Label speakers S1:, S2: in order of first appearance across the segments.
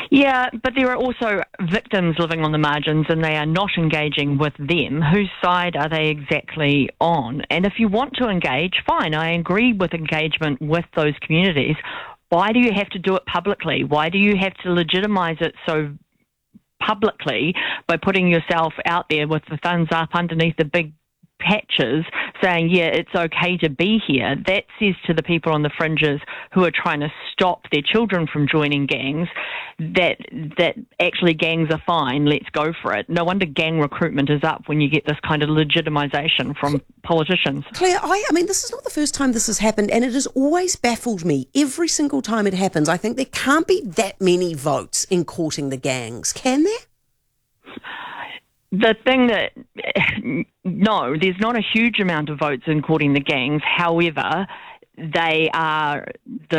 S1: Yeah, but there are also victims living on the margins and they are not engaging with them. Whose side are they exactly on? And if you want to engage, fine, I agree with engagement with those communities. Why do you have to do it publicly? Why do you have to legitimise it so publicly by putting yourself out there with the thumbs up underneath the big patches saying, yeah, it's okay to be here? That says to the people on the fringes who are trying to stop their children from joining gangs that actually gangs are fine, let's go for it. No wonder gang recruitment is up when you get this kind of legitimisation from politicians.
S2: Claire, I mean, this is not the first time this has happened, and it has always baffled me. Every single time it happens, I think there can't be that many votes in courting the gangs, can there?
S1: The thing that, no, there's not a huge amount of votes in courting the gangs. However, they are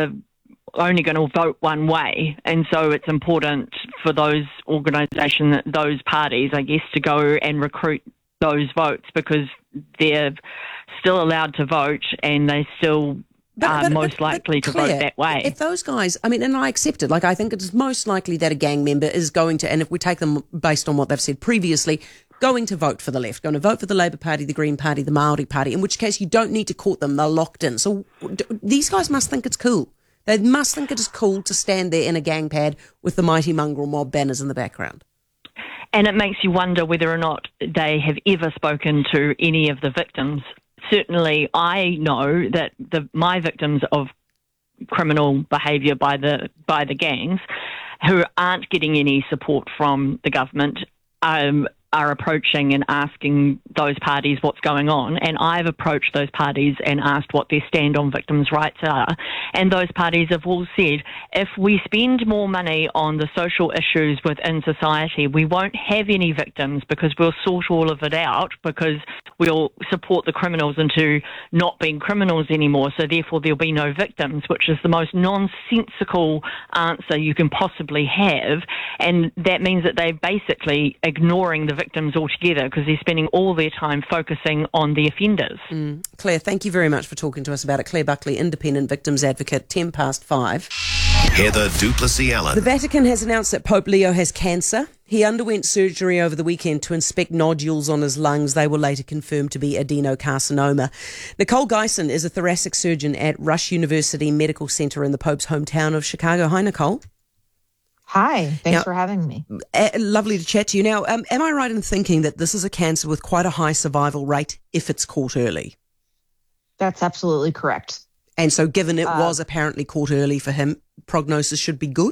S1: only going to vote one way. And so it's important for those organisations, those parties, I guess, to go and recruit those votes because they're still allowed to vote and they still are most likely to
S2: Claire,
S1: vote that way.
S2: If those guys, I mean, and I accept it, like I think it is most likely that a gang member is going to, and if we take them based on what they've said previously, going to vote for the left, going to vote for the Labour Party, the Green Party, the Māori Party, in which case you don't need to court them, they're locked in. So these guys must think it's cool. They must think it is cool to stand there in a gang pad with the mighty mongrel mob banners in the background.
S1: And it makes you wonder whether or not they have ever spoken to any of the victims. Certainly, I know that my victims of criminal behaviour by the gangs, who aren't getting any support from the government, are approaching and asking those parties what's going on. And I've approached those parties and asked what their stand on victims' rights are. And those parties have all said, if we spend more money on the social issues within society, we won't have any victims because we'll sort all of it out because we'll support the criminals into not being criminals anymore. So therefore there'll be no victims, which is the most nonsensical answer you can possibly have. And that means that they're basically ignoring the victims altogether because they're spending all their time focusing on the offenders.
S2: Claire, thank you very much for talking to us about it. Claire Buckley, independent victims advocate, 5:10.
S3: Heather du Plessis-Allen.
S2: The Vatican has announced that Pope Leo has cancer. He underwent surgery over the weekend to inspect nodules on his lungs. They were later confirmed to be adenocarcinoma. Nicole Geisen is a thoracic surgeon at Rush University Medical Center in the Pope's hometown of Chicago. Hi, Nicole.
S4: Hi, thanks for having me.
S2: Lovely to chat to you. Now, am I right in thinking that this is a cancer with quite a high survival rate if it's caught early?
S4: That's absolutely correct.
S2: And so given it was apparently caught early for him, prognosis should be good?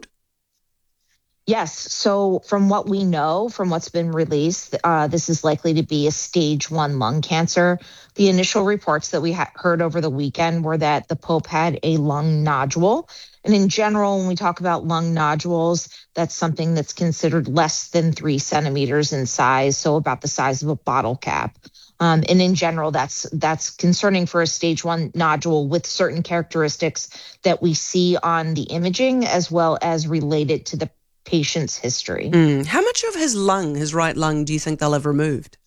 S4: Yes. So from what we know, from what's been released, this is likely to be a stage 1 lung cancer. The initial reports that we heard over the weekend were that the Pope had a lung nodule. And in general, when we talk about lung nodules, that's something that's considered less than 3 centimeters in size, so about the size of a bottle cap. And in general, that's concerning for a stage 1 nodule with certain characteristics that we see on the imaging as well as related to the patient's history.
S2: How much of his right lung, do you think they'll have removed?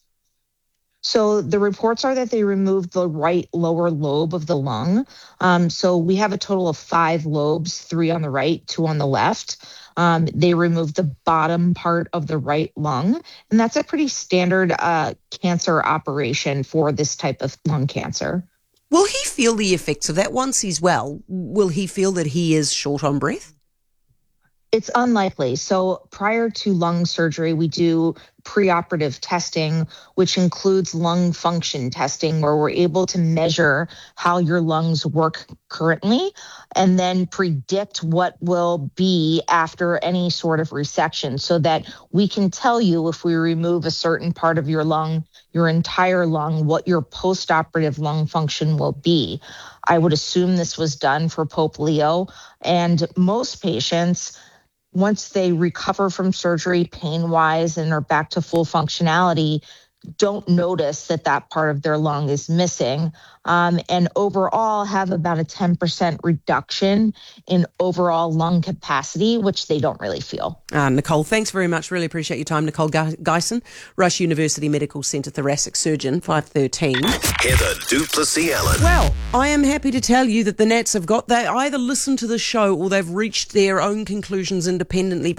S4: So the reports are that they removed the right lower lobe of the lung. So we have a total of 5 lobes, 3 on the right, 2 on the left. They removed the bottom part of the right lung. And that's a pretty standard cancer operation for this type of lung cancer.
S2: Will he feel the effects of that once he's well? Will he feel that he is short on breath?
S4: It's unlikely. So prior to lung surgery, we do preoperative testing, which includes lung function testing, where we're able to measure how your lungs work currently and then predict what will be after any sort of resection so that we can tell you if we remove a certain part of your lung, your entire lung, what your postoperative lung function will be. I would assume this was done for Pope Leo, and most patients, once they recover from surgery pain-wise and are back to full functionality, don't notice that part of their lung is missing, and overall have about a 10% reduction in overall lung capacity, which they don't really feel.
S2: Nicole, thanks very much. Really appreciate your time. Nicole Geisen, Rush University Medical Centre thoracic surgeon, 5:13.
S3: Heather du Plessis-Allen.
S2: Well, I am happy to tell you that the Nats they either listened to the show or they've reached their own conclusions independently.